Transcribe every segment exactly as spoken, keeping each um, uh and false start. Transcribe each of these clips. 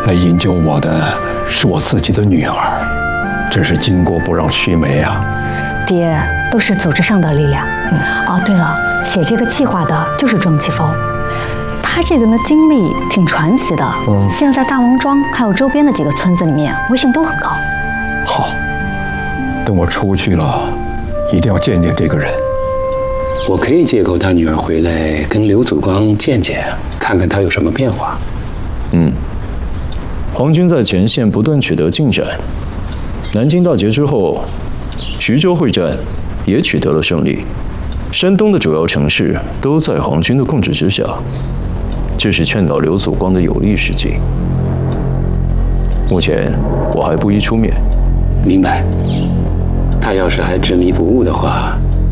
来营救我的是我自己的女儿，真是巾帼不让须眉啊！ 爹，都是组织上的力量。嗯、哦，对了，写这个计划的就是庄启峰，他这个人的经历挺传奇的。嗯，现在在大王庄还有周边的几个村子里面，威信都很高。 好，等我出去了，一定要见见这个人。 我可以借口他女儿回来跟刘祖光见见，看看他有什么变化。 嗯，皇军在前线不断取得进展，南京大捷之后，徐州会战也取得了胜利，山东的主要城市都在皇军的控制之下，这是劝导刘祖光的有利时机。目前我还不宜出面。 明白。他要是还执迷不悟的话，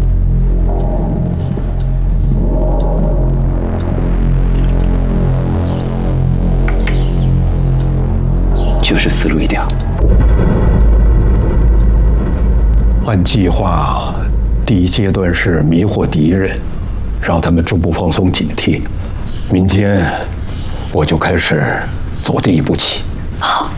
就是思路一条。 按计划，第一阶段是迷惑敌人，让他们逐步放松警惕。明天我就开始走第一步棋。 好。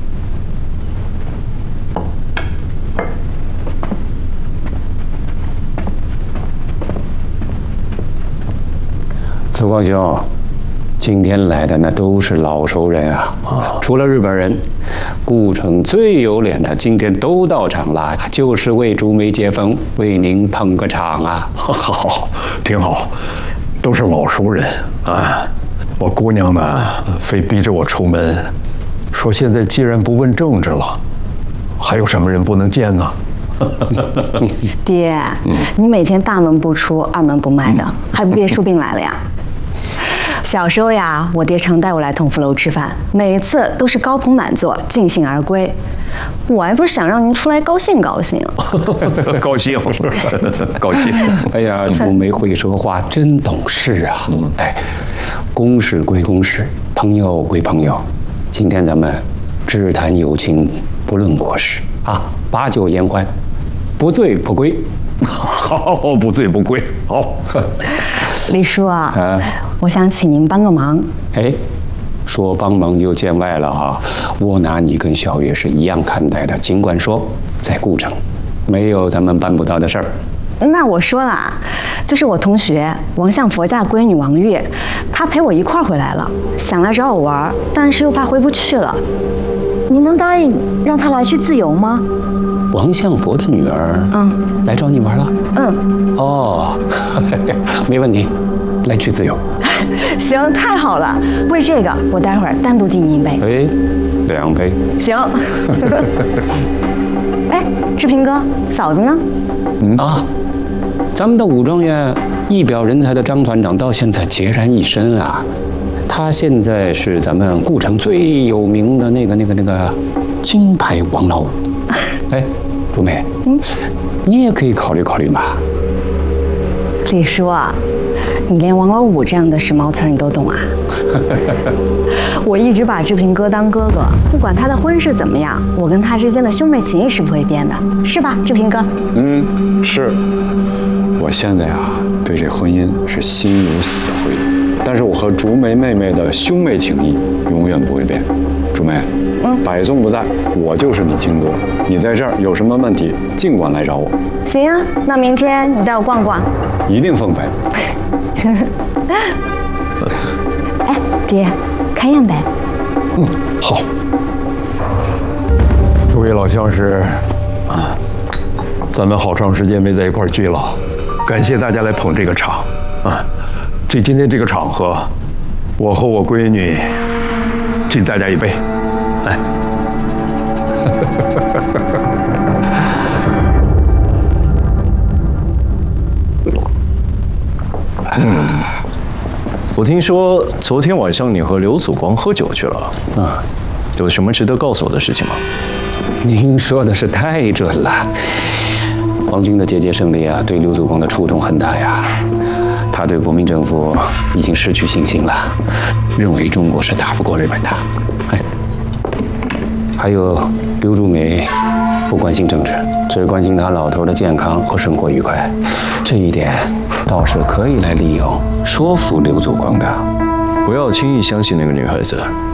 祖光兄，今天来的那都是老熟人啊！除了日本人，顾城最有脸的今天都到场了，就是为竹梅接风，为您捧个场啊！ 好，挺好，都是老熟人啊。我姑娘呢，非逼着我出门，说现在既然不问政治了，还有什么人不能见呢？ 爹，嗯、你每天大门不出，二门不迈的，嗯、还不憋出病来了呀？小时候呀，我爹常带我来同福楼吃饭，每一次都是高朋满座，尽兴而归。我还不是想让您出来高兴高兴。 高兴，高兴。 哎呀，竹梅会说话，真懂事啊！嗯、哎，公事归公事，朋友归朋友。今天咱们只谈友情，不论国事啊，把酒言欢，不醉不归。 好，不醉不归。好。 李叔啊，啊我想请您帮个忙。 哎，说帮忙就见外了哈。我拿你跟小月是一样看待的，尽管说在顾城，没有咱们办不到的事儿。 那我说了，就是我同学王相佛家闺女王月，她陪我一块儿回来了，想来找我玩，但是又怕回不去了。您能答应让她来去自由吗？ 王相佛的女儿，嗯，来找你玩了， 嗯， 哦，没问题，来去自由。 行，太好了，为这个我待会儿单独敬您一杯。 哎，两杯。 行。哎，志平哥，嫂子呢？ 嗯啊，咱们的武状元一表人才的张团长到现在孑然一身啊。他现在是咱们顾城最有名的那个那个那个金牌王老五。哎，竹梅，嗯，你也可以考虑考虑嘛。 李叔啊，你连王老五这样的时髦词你都懂啊？我一直把志平哥当哥哥，不管他的婚事怎么样，我跟他之间的兄妹情谊是不会变的，是吧，志平哥？ 嗯，是。我现在啊，对这婚姻是心有死灰，但是我和竹梅妹妹的兄妹情谊永远不会变。竹梅。嗯，百松不在，我就是你亲哥。你在这儿有什么问题，尽管来找我。 行啊，那明天你带我逛逛， 一定奉陪。 哎，爹，开宴呗。 嗯，好。诸位老相识啊，咱们好长时间没在一块儿聚了，感谢大家来捧这个场啊。这今天这个场合，我和我闺女敬大家一杯。来， 嗯，我听说昨天晚上你和刘祖光喝酒去了啊，有什么值得告诉我的事情吗？ 您说的是太准了，皇军的节节胜利啊，对刘祖光的触动很大呀。他对国民政府已经失去信心了，认为中国是打不过日本的。哎。还有刘竹梅不关心政治，只关心他老头的健康和生活愉快，这一点倒是可以来利用说服刘祖光的。 不要轻易相信那个女孩子，